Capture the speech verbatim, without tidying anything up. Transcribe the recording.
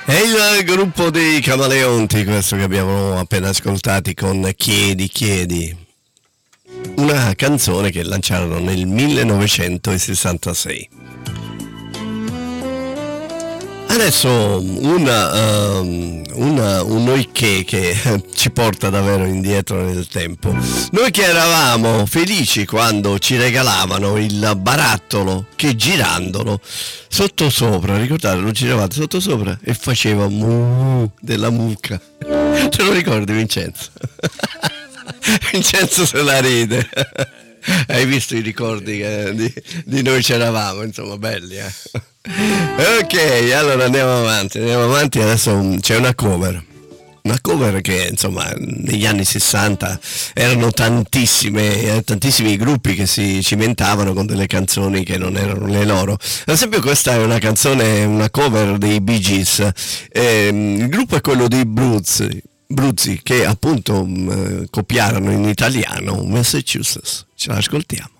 È il gruppo dei Camaleonti, questo che abbiamo appena ascoltati con Chiedi, chiedi. Una canzone che lanciarono nel millenovecentosessantasei. Adesso una, um, una, un noi che, che ci porta davvero indietro nel tempo. Noi che eravamo felici quando ci regalavano il barattolo che girandolo sottosopra, ricordate, lo giravate sottosopra e faceva mu della mucca. Te lo ricordi, Vincenzo? Vincenzo se la ride. Hai visto i ricordi che di, di noi c'eravamo, insomma, belli, eh? Ok, allora andiamo avanti, andiamo avanti, adesso c'è una cover. Una cover che insomma negli anni sessanta erano tantissime, tantissimi gruppi che si cimentavano con delle canzoni che non erano le loro. Ad esempio questa è una canzone, una cover dei Bee Gees. Eh, il gruppo è quello dei Bruzzi, Bruzzi che appunto mh, copiarono in italiano Massachusetts. Ce l'ascoltiamo.